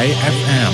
YFM.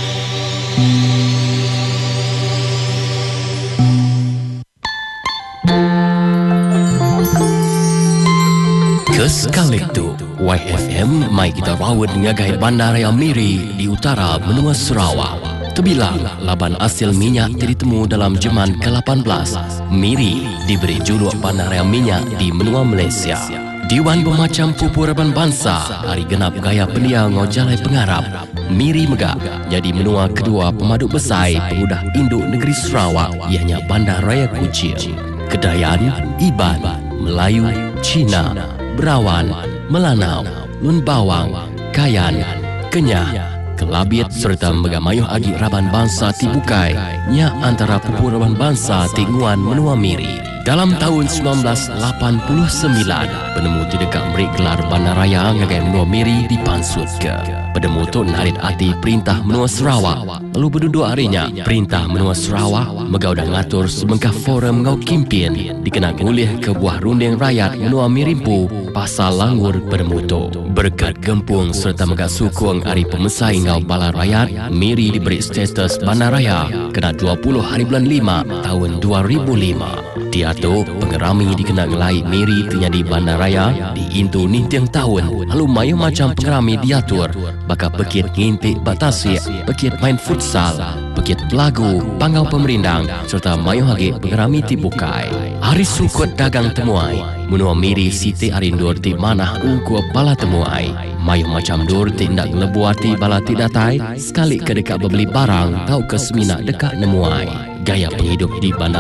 Kesekali itu, YFM mai kita rawat ngagai Bandaraya Miri di utara benua Sarawak. Terbilang laban hasil minyak ditemu dalam zaman ke-18, Miri diberi juluk Bandaraya Minyak di benua Malaysia. Diwan bermacam pupuraban bangsa hari genap gaya pendia ngojalai pengarap. Miri megak jadi menua kedua pemaduk besar pengudah induk negeri Sarawak, ianya Bandaraya Kuching. Kedayan, Iban, Melayu, Cina, Berawan, Melanau, Lun Bawang, Kayan, Kenyah, Kelabit serta megamayuh agi raban bangsa Tibukai nya antara pupuraban bangsa Tinguan menua Miri. Dalam tahun 1989, penemu tidak beri gelar Bandaraya ngagai menua Miri dipansut ke. Penemu tu narit hati perintah menua Sarawak. Lalu berduduk harinya, perintah menua Sarawak megau dah ngatur semengkah forum ngau kimpin dikenal ngulih ke buah runding rakyat menua Mirimpu pasal langur penemu tu. Berkat gempung serta megak sukung hari pemesai ngau bala rakyat, Miri diberi status Bandaraya kena 20 hari bulan 5 tahun 2005. Dia tu pengerami dikenal ngelai Miri terjadi Bandaraya di Intu nintiang tahun. Lalu mayu macam pengerami diatur bakal pekit ngintik batasik, pekit main futsal, pekit pelagu, pangau pemerindang serta mayu lagi pengerami Tibukai. Hari sukut dagang temuai menua Miri Siti Arindur ti manah ungku bala temuai. Mayu macam dur tindak lebuati bala tidak datai sekali ke dekat beli barang tau ke semina dekat nemuai. Gaya penghidup di bandar